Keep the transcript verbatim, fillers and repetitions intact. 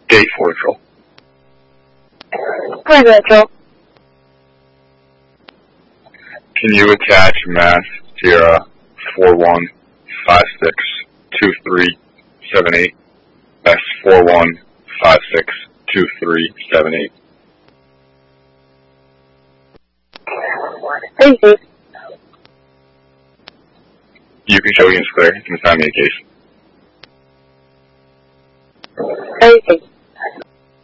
Date for Joel. Present, Joel. Can you attach Mass Sierra four one five six two three seven eight? That's four one five six two three seven eight. Thank you. You can show Ian Square. You can assign me a case.